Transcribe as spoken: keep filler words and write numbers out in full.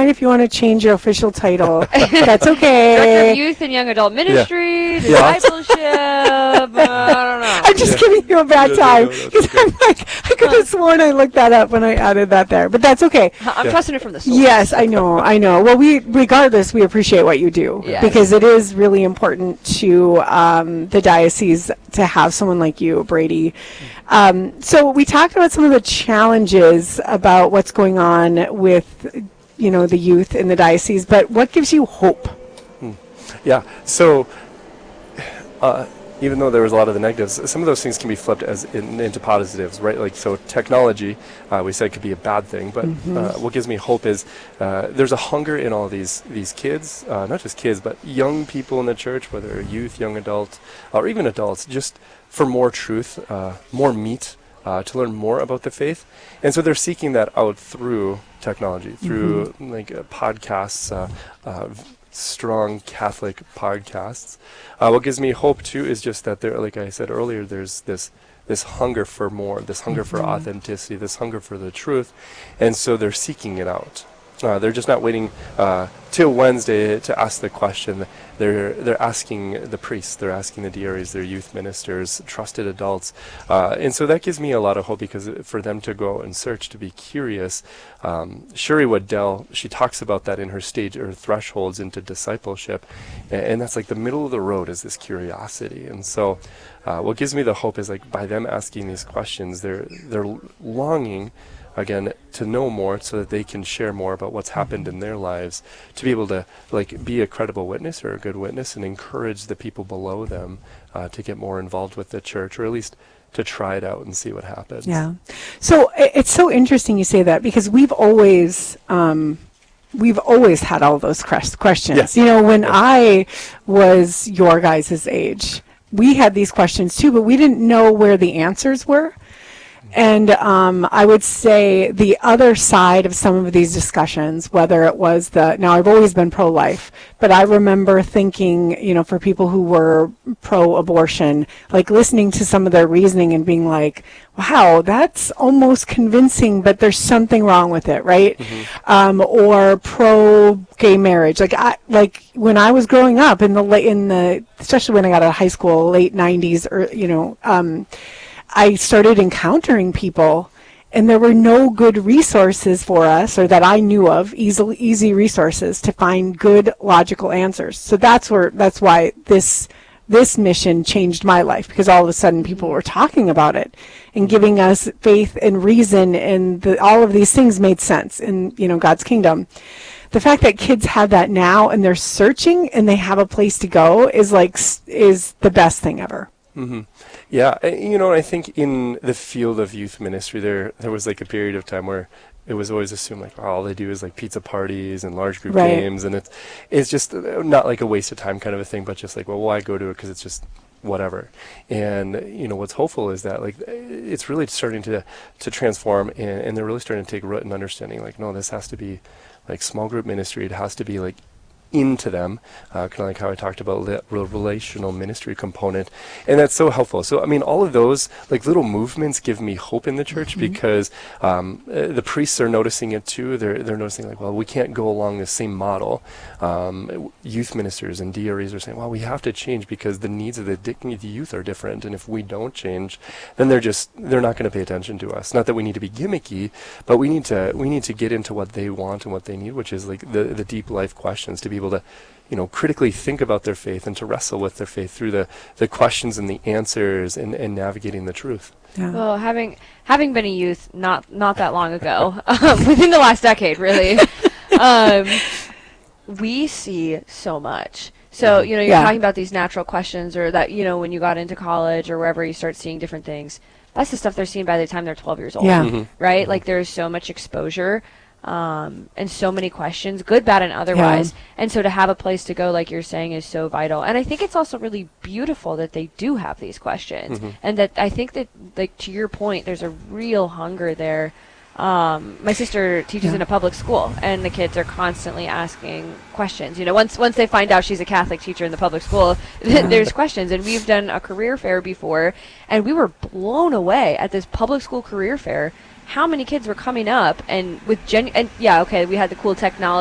fine if you want to change your official title. That's okay. Director of Youth and Young Adult Ministry, Yeah. discipleship. uh, I don't know. I'm just Yeah. giving you a bad No, no, time no, that's because okay. I'm like, I could have sworn I looked that up when I added that there, but that's okay. I'm Yeah. trusting it from the source. Yes, I know, I know. Well, we, regardless, we appreciate what you do Yes. because it is really important to um, the diocese to have someone like you, Brady. Um, so we talked about some of the challenges about what's going on with, you know, the youth in the diocese, but what gives you hope? Yeah. So, uh, even though there was a lot of the negatives, some of those things can be flipped as in, into positives, right? Like, so technology, uh, we said could be a bad thing, but Mm-hmm. uh, what gives me hope is uh, there's a hunger in all these these kids, uh, not just kids, but young people in the church, whether youth, young adults, or even adults, just for more truth, uh, more meat, uh, to learn more about the faith. And so they're seeking that out through technology, through Mm-hmm. like uh, podcasts, uh, uh, v- strong Catholic podcasts. Uh, what gives me hope too is just that there, like I said earlier, there's this this hunger for more, this hunger for authenticity, this hunger for the truth, and so they're seeking it out. Uh, they're just not waiting uh, till Wednesday to ask the question. They're they're asking the priests, they're asking the diaries, their youth ministers, trusted adults, uh, and so that gives me a lot of hope because for them to go and search, to be curious. Um, Shuri Waddell, she talks about that in her stage or thresholds into discipleship, and, and that's like the middle of the road is this curiosity. And so, uh, what gives me the hope is like by them asking these questions, they're they're longing, again, to know more so that they can share more about what's happened in their lives, to be able to like be a credible witness or a good witness and encourage the people below them uh, to get more involved with the church, or at least to try it out and see what happens. Yeah. So i- it's so interesting you say that because we've always um, we've always had all those ques- questions. Yes. You know, when Yeah. I was your guys' age, we had these questions too, but we didn't know where the answers were. And um, I would say the other side of some of these discussions, whether it was the, now I've always been pro-life, but I remember thinking, you know, for people who were pro-abortion, like listening to some of their reasoning and being like, wow, that's almost convincing, but there's something wrong with it, right? Um, or pro-gay marriage. Like I, like when I was growing up in the late, in the, especially when I got out of high school, late nineties, or, you know, um, I started encountering people, and there were no good resources for us, or that I knew of, easily easy resources to find good logical answers. So that's where that's why this this mission changed my life, because all of a sudden people were talking about it and giving us faith and reason, and the, all of these things made sense in, you know, God's kingdom. The fact that kids have that now and they're searching and they have a place to go is like s- is the best thing ever. Mm-hmm. Yeah, uh, you know, I think in the field of youth ministry, there there was like a period of time where it was always assumed like, oh, all they do is like pizza parties and large group Right. games, and it's it's just uh, not like a waste of time kind of a thing, but just like, well, why go to it because it's just whatever. And you know, what's hopeful is that like it's really starting to to transform, and, and they're really starting to take root and understanding like, no, this has to be like small group ministry. It has to be like into them, uh, kind of like how I talked about the relational ministry component, and that's so helpful. So I mean, all of those like little movements give me hope in the church, Mm-hmm. because um, uh, the priests are noticing it too. They're they're noticing like, well, we can't go along the same model. Um, youth ministers and D R Es are saying, well, we have to change because the needs of the, di- the youth are different, and if we don't change, then they're just they're not going to pay attention to us. Not that we need to be gimmicky, but we need to we need to get into what they want and what they need, which is like the the deep life questions, to be able to, you know, critically think about their faith and to wrestle with their faith through the, the questions and the answers, and, and navigating the truth. Yeah. Well, having having been a youth not not that long ago, um, within the last decade, really, um, we see so much. So, you know, you're Yeah. talking about these natural questions, or that, you know, when you got into college or wherever you start seeing different things, that's the stuff they're seeing by the time they're twelve years old, Yeah. Mhm. right? Like there's so much exposure, um, and so many questions, good, bad, and otherwise. And so to have a place to go, like you're saying, is so vital. And I think it's also really beautiful that they do have these questions, Mhm. and that I think that, like to your point, there's a real hunger there. Um, my sister teaches Yeah. in a public school, and the kids are constantly asking questions. You know, once once they find out she's a Catholic teacher in the public school, Yeah. there's questions. And we've done a career fair before, and we were blown away at this public school career fair how many kids were coming up and with gen and yeah, okay, we had the cool technology